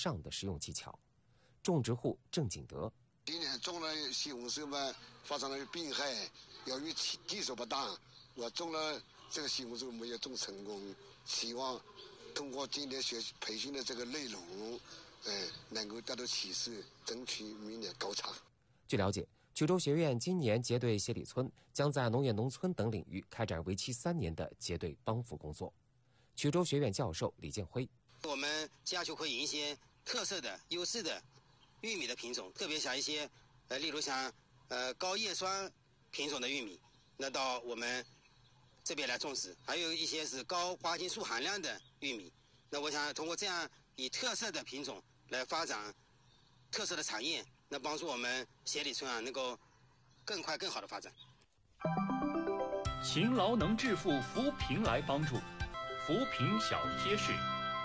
上的实用技巧。种植户郑景德： 今年种了西红柿嘛，发生了病害，由于技术不当，我种了这个西红柿没有种成功，希望通过今天培训的这个内容，能够得到启示，争取明年高产。 据了解，衢州学院今年结对协理村将在农业农村等领域开展为期3年的结对帮扶工作。衢州学院教授李建辉： 我们将就会引一些特色的、优势的玉米的品种，特别像一些例如像高叶酸品种的玉米，那到我们这边来种植，还有一些是高花青素含量的玉米。那我想通过这样以特色的品种来发展特色的产业，那帮助我们协理村能够更快更好的发展。 勤劳能致富，扶贫来帮助，扶贫小贴士。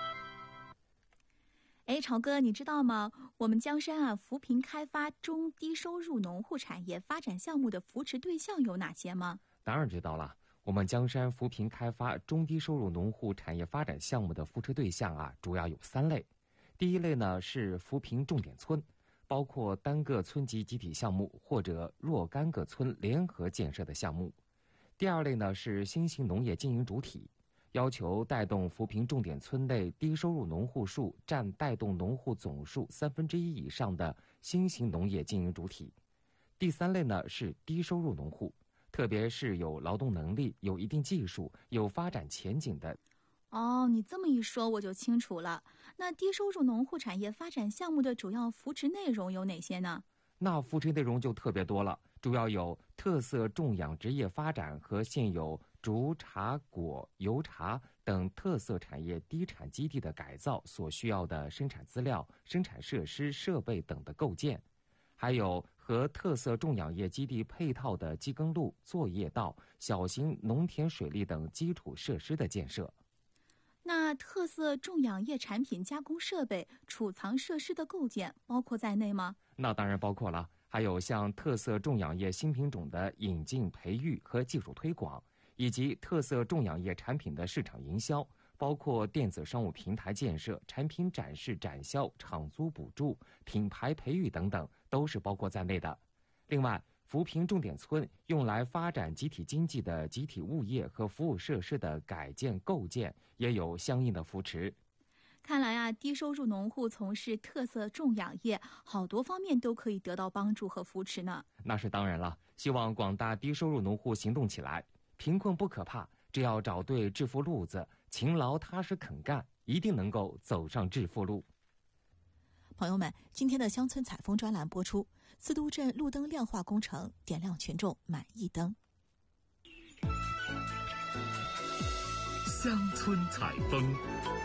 朝哥，你知道吗？我们江山扶贫开发中低收入农户产业发展项目的扶持对象有哪些吗？ 当然知道了。我们江山扶贫开发中低收入农户产业发展项目的扶持对象主要有3类。第一类呢是扶贫重点村，包括单个村级集体项目或者若干个村联合建设的项目。第二类呢是新型农业经营主体，要求带动扶贫重点村内低收入农户数占带动农户总数1/3以上的新型农业经营主体。第3类呢是低收入农户，特别是有劳动能力、有一定技术、有发展前景的。 你这么一说我就清楚了。那低收入农户产业发展项目的主要扶持内容有哪些呢？ 那扶持内容就特别多了，主要有特色种养殖业发展和现有竹、茶、果、油茶等特色产业低产基地的改造所需要的生产资料、生产设施、设备等的构建，还有和特色种养业基地配套的机耕路、作业道、小型农田水利等基础设施的建设。 那特色种养业产品加工设备、储藏设施的构建包括在内吗？ 那当然包括了，还有像特色种养业新品种的引进、培育和技术推广，以及特色种养业产品的市场营销，包括电子商务平台建设、产品展示展销、场租补助、品牌培育等等，都是包括在内的。另外，扶贫重点村用来发展集体经济的集体物业和服务设施的改建构建也有相应的扶持。 看来低收入农户从事特色种养业，好多方面都可以得到帮助和扶持呢。 那是当然了，希望广大低收入农户行动起来，贫困不可怕，只要找对致富路子，勤劳踏实肯干，一定能够走上致富路。 朋友们，今天的乡村采风专栏播出，司都镇路灯亮化工程点亮群众满意灯。 乡村采风。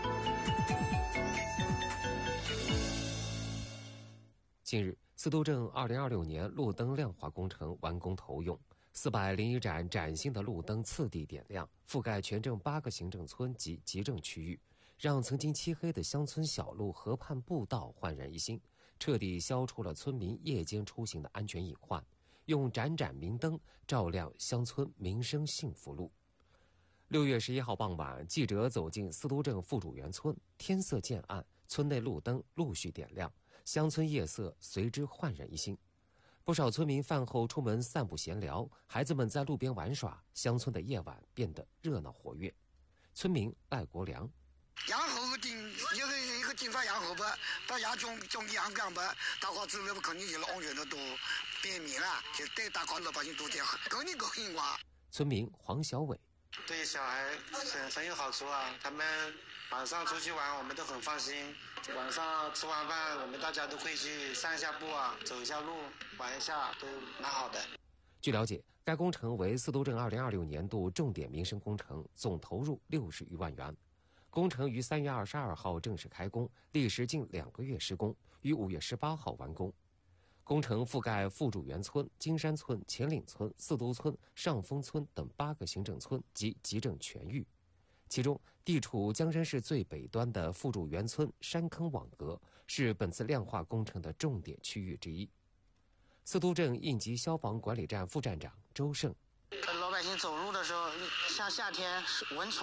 近日，司都镇2026年路灯亮化工程完工投用，401盏崭新的路灯次第点亮，覆盖全镇8个行政村及集镇区域，让曾经漆黑的乡村小路、河畔步道焕然一新，彻底消除了村民夜间出行的安全隐患，用盏盏明灯照亮乡村民生幸福路。6月11号傍晚，记者走进司都镇富主园村，天色渐暗，村内路灯陆续点亮，乡村夜色随之焕然一新。不少村民饭后出门散步闲聊，孩子们在路边玩耍，乡村的夜晚变得热闹活跃。村民赖国良： 养猴定一个警察养猴吧，把养种养干吧，大家知道不？肯定就是安全的多便民了，就对大家老百姓多点好，高兴哇。 村民黄小伟： 对小孩很有好处啊，他们晚上出去玩我们都很放心，晚上吃完饭我们大家都会去散一下步走一下路，玩一下，都蛮好的。 据了解，该工程为司都镇2026年度重点民生工程，总投入60余万元。工程于3月22号正式开工，历时近2个月施工，于5月18号完工。工程覆盖富主园村、金山村、前岭村、四都村、上峰村等8个行政村及集镇全域。其中，地处江山市最北端的富主园村山坑网格是本次亮化工程的重点区域之一。司都镇应急消防管理站副站长周胜： 老百姓走路的时候，像夏天蚊虫